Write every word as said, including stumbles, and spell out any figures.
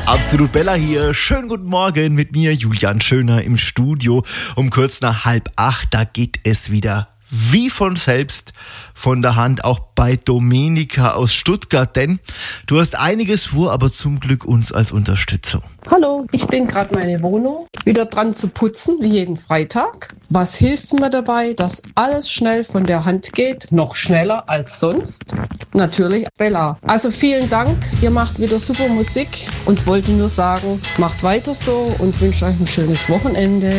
Absolut Bella hier. Schönen guten Morgen mit mir, Julian Schöner im Studio. Um kurz nach halb acht, da geht es wieder wie von selbst von der Hand, auch bei Domenica aus Stuttgart, denn du hast einiges vor, aber zum Glück uns als Unterstützung. Hallo, ich bin gerade meine Wohnung wieder dran zu putzen, wie jeden Freitag. Was hilft mir dabei, dass alles schnell von der Hand geht? Noch schneller als sonst? Natürlich Bella. Also vielen Dank, ihr macht wieder super Musik und wollte nur sagen, macht weiter so und wünsche euch ein schönes Wochenende.